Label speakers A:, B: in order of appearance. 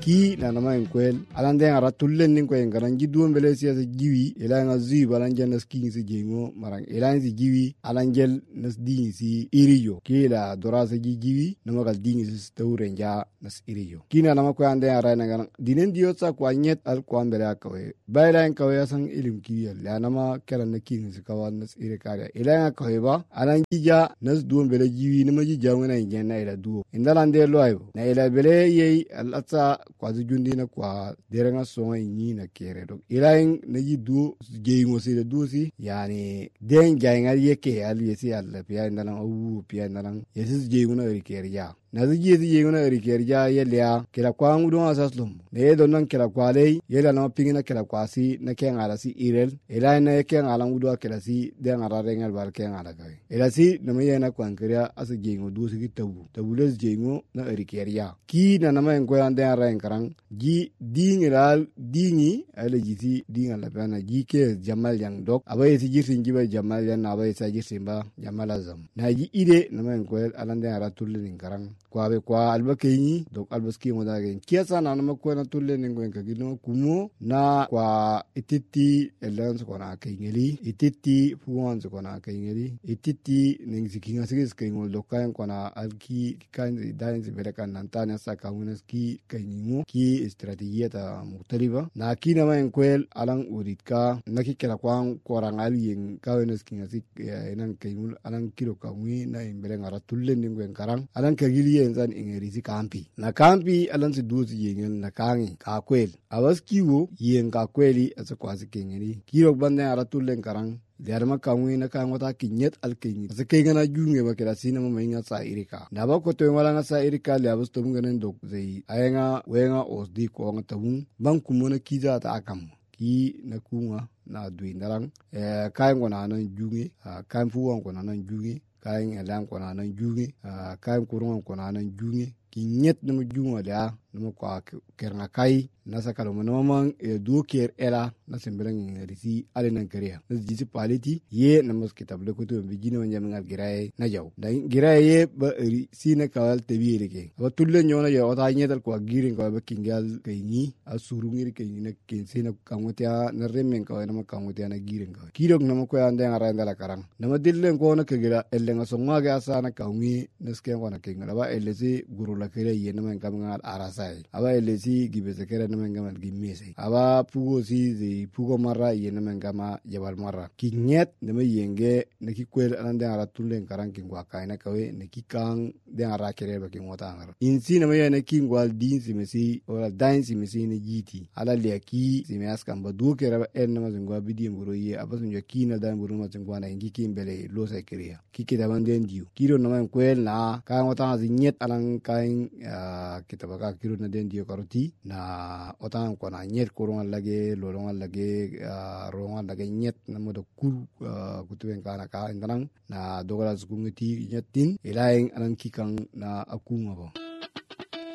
A: ki na nama en kwel alan den ara tullen nin ko en garan gidu mbele sia se jiwi ila nga zi balan jannas ki si jengo marang ila si jiwi alan gel nas di si iriyo ki la dora se jiwi nama gal di si tawrenja nas iriyo ki na nama ko ande ara na garan dinen diyo sa ko anyet al ko ambere akawe bayla en kawe san ilim ki la nama keran na ki si kawan nas ire kare ila nga kawe ba alan jija nas du mbele jiwi nama jija ngana jenna ila du indalande lo ayo na ila bele ye al atsa kwa jundi na kwa derenga songa ni na kere dok ilain na yidu geingo se du si yani den jainga yeke ali yesi alla pia ndalan awu pia ndalan yesi geingo na kere ya na zigi geingo na kere ya yelia kila kwa ngudo asaslum ne do nan kila kwa lei yela na pingina kila kwa si na ke ngala si irel ilain na ke ngala ngudo kila si den ngara rengal bar ke ngala kai ila si na me na kwa nkria as geingo du si tabu les geingo na kere ya ki na ma en ko ande ara en karang ji dingiral dingi ale jiti dinga la bana ji ke jamal yang dok abai si jirsin jiba jamal yan abai sa jirsin ba jamal azam na ji ide na men ko alande ara tulle nin karang kwa be kwa albakeni dok albaski mo dage kiasa na ma ko na tulle nin ko en kagino kumo na kwa ititi elans ko na kengeli ititi fuwan ko na kengeli ititi ning sikinga sigis kengol dokayan ko na alki kan dain si berakan nantana sa kaunas ki kanyimo ki estrategia ta mutaliba na kina ma en kwel alang uritka naki kala kwang korang ali en kawenes kinga sik enan kayul alang kilo kamwi na imbere ngara tullen ningo en karang alang kagili en zan ingerisi kampi na kampi alang si duzi yengen na kangi ka kwel awas kiwo yen ka kweli asa kwasi kengeni kilo bande ara tullen karang derma kamwi na kan wata kinyet alkinyi asa kengana junge ba kila sina ma mainga sa irika na ba ko to wala nga sa irika le abus tum ganen dok zei ayenga wenga osdi ko nga tabun bang kumona kiza ta akam ki na kunga na dui narang kain ko na nan junge kain fuwan ko na nan junge kain elan ko na nan junge kain kurungan ko na nan junge kinyet na junga da na ko kerna kai na sakalo manoman do ker era na sembrang risi ale nan kariya na jisi paliti ye na mos kitable ko to bijino nyamangal giraye na jaw da giraye ye ba si na kawal tebi reke ba tulle nyona yo ta nyedal ko girin ko ba kingal kayni asurungir kayni na kense na kamotia na remen ko na kamotia na girin ko kirok na ko ande ngara ndala karang na madillen ko na kegira ellenga songa ga sana kawmi na sken ko na kengala ba elesi gurula kere ye na man kamangal arasai aba elesi gibese kere na man gamal gimese aba pugo si zi pugo marra ye na man gama jabal marra kinyet na me yenge na ki kwel ande ngara tullen karang kingwa kaina kawe na ki kang de ngara kere ba kingwa ngara insi na me na kingwal din si mesi ora dain si mesi ni jiti ala le ki si me askam ba du kere ba en na zingwa bidi mburo ye abasun ya kina da mburo ma zingwa na ingi kimbele lo sa kere ki kita banden diu kiro na man kwel na ka ngota zinyet alang kain kitabaka kiro na den diu karoti na otan ko na nyet korongal lage lolongal lage rongal lage nyet na modo kur kutuen kana ka indanang na dogala zgungeti nyetin ilaing alang kikang na akunga ba